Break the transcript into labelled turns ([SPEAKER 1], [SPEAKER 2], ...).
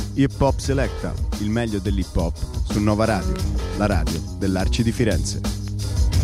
[SPEAKER 1] Hip Hop Selecta, il meglio dell'hip hop su Nova Radio, la radio dell'Arci di Firenze.